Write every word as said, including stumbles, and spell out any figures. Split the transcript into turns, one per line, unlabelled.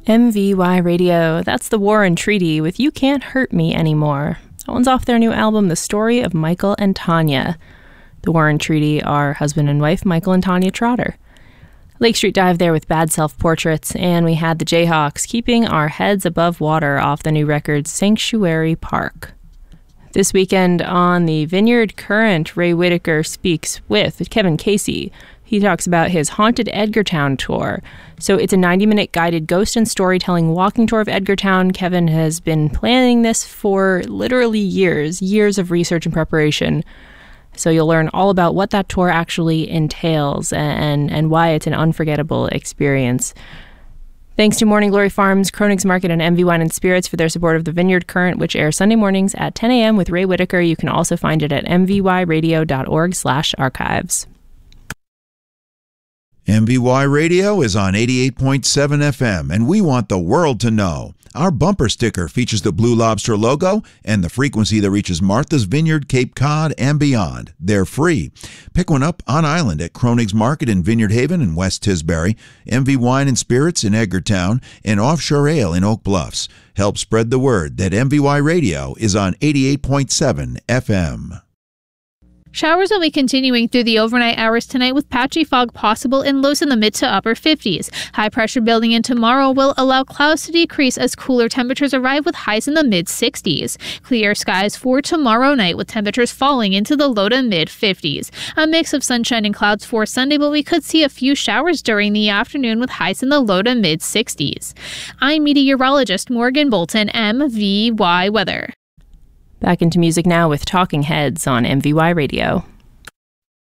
M V Y Radio, that's the War and Treaty with You Can't Hurt Me Anymore. That one's off their new album, The Story of Michael and Tanya. The War and Treaty are husband and wife, Michael and Tanya Trotter. Lake Street Dive there with Bad Self-Portraits, and we had the Jayhawks keeping our heads above water off the new record Sanctuary Park. This weekend on the Vineyard Current, Ray Whitaker speaks with Kevin Casey. He talks about his Haunted Edgartown tour. So it's a ninety-minute guided ghost and storytelling walking tour of Edgartown. Kevin has been planning this for literally years, years of research and preparation. So you'll learn all about what that tour actually entails and, and why it's an unforgettable experience. Thanks to Morning Glory Farms, Kroenig's Market, and M V Wine and Spirits for their support of the Vineyard Current, which airs Sunday mornings at ten a.m. with Ray Whitaker. You can also find it at m v y radio dot org slash archives.
M V Y Radio is on eighty-eight point seven F M, and we want the world to know. Our bumper sticker features the Blue Lobster logo and the frequency that reaches Martha's Vineyard, Cape Cod, and beyond. They're free. Pick one up on island at Kroenig's Market in Vineyard Haven and West Tisbury, M V Wine and Spirits in Edgartown, and Offshore Ale in Oak Bluffs. Help spread the word that M V Y Radio is on eighty-eight point seven F M.
Showers will be continuing through the overnight hours tonight with patchy fog possible in lows in the mid to upper fifties. High pressure building in tomorrow will allow clouds to decrease as cooler temperatures arrive with highs in the mid sixties. Clear skies for tomorrow night with temperatures falling into the low to mid fifties. A mix of sunshine and clouds for Sunday, but we could see a few showers during the afternoon with highs in the low to mid sixties. I'm meteorologist Morgan Bolton, M V Y Weather.
Back into music now with Talking Heads on M V Y Radio.